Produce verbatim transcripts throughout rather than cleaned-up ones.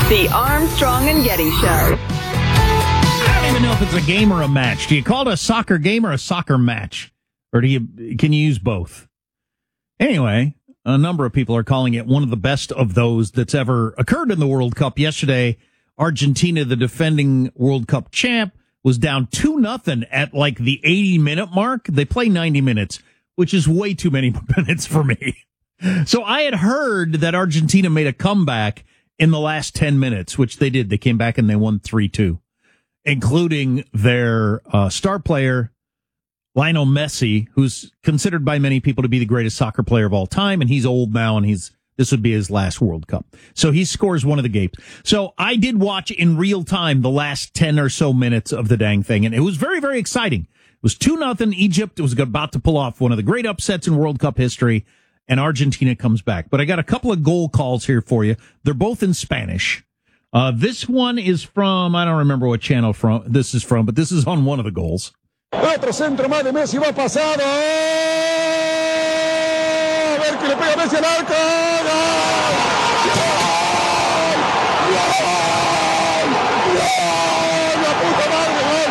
The Armstrong and Getty Show. I don't even know if it's a game or a match. Do you call it a soccer game or a soccer match? Or do you can you use both? Anyway, a number of people are calling it one of the best of those that's ever occurred in the World Cup. Yesterday, Argentina, the defending World Cup champ, was down two nothing at like the eighty minute mark. They play ninety minutes, which is way too many minutes for me. So I had heard that Argentina made a comeback in the last ten minutes, which they did. They came back and they won three two, including their uh, star player, Lionel Messi, who's considered by many people to be the greatest soccer player of all time. And he's old now, and he's this would be his last World Cup. So he scores one of the games. So I did watch in real time the last ten or so minutes of the dang thing, and it was very, very exciting. It was two nothing. Egypt was about to pull off one of the great upsets in World Cup history, and Argentina comes back. But I got a couple of goal calls here for you. They're both in Spanish. Uh, this one is from, I don't remember what channel from this is from, but this is on one of the goals. Otro centro más de Messi, va pasado. A ver que le pega Messi al arco. La puta madre, gol.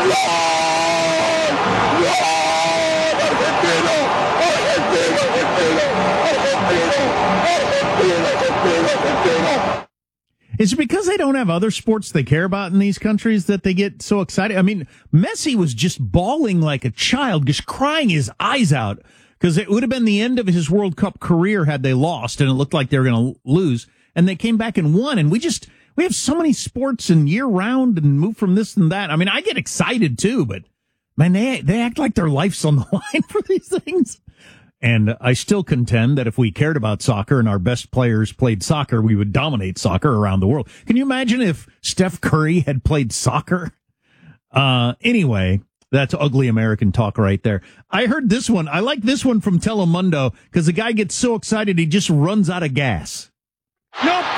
Argentino, Argentino, Argentino, Argentino, Argentino, Argentino. Is it because they don't have other sports they care about in these countries that they get so excited? I mean, Messi was just bawling like a child, just crying his eyes out, because it would have been the end of his World Cup career had they lost, and it looked like they were going to lose, and they came back and won. And we just, we have so many sports and year round and move from this and that. I mean, I get excited too, but man, they, they act like their life's on the line for these things. And I still contend that if we cared about soccer and our best players played soccer, we would dominate soccer around the world. Can you imagine if Steph Curry had played soccer? Uh, anyway, that's ugly American talk right there. I heard this one. I like this one from Telemundo because the guy gets so excited he just runs out of gas. No